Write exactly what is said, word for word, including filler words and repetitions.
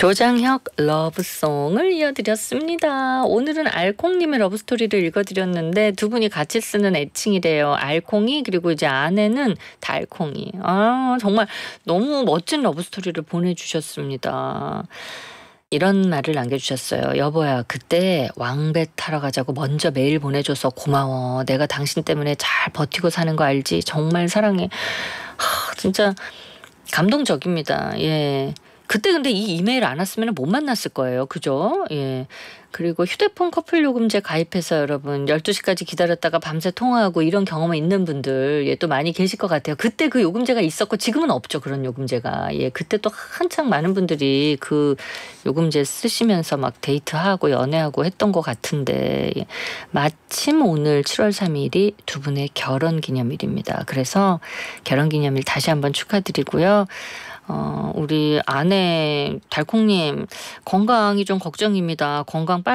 조장혁 러브송을 이어드렸습니다. 오늘은 알콩님의 러브스토리를 읽어드렸는데 두 분이 같이 쓰는 애칭이래요. 알콩이 그리고 이제 아내는 달콩이. 아 정말 너무 멋진 러브스토리를 보내주셨습니다. 이런 말을 남겨주셨어요. 여보야 그때 왕배 타러 가자고 먼저 메일 보내줘서 고마워. 내가 당신 때문에 잘 버티고 사는 거 알지? 정말 사랑해. 하, 진짜 감동적입니다. 예. 그때 근데 이 이메일 안 왔으면 못 만났을 거예요. 그죠? 예. 그리고 휴대폰 커플 요금제 가입해서 여러분 열두 시까지 기다렸다가 밤새 통화하고 이런 경험이 있는 분들 예, 또 많이 계실 것 같아요. 그때 그 요금제가 있었고 지금은 없죠. 그런 요금제가. 예, 그때 또 한창 많은 분들이 그 요금제 쓰시면서 막 데이트하고 연애하고 했던 것 같은데 예. 마침 오늘 칠월 삼일이 두 분의 결혼 기념일입니다. 그래서 결혼 기념일 다시 한번 축하드리고요. 어, 우리 아내 달콩님 건강이 좀 걱정입니다. 건강 빨리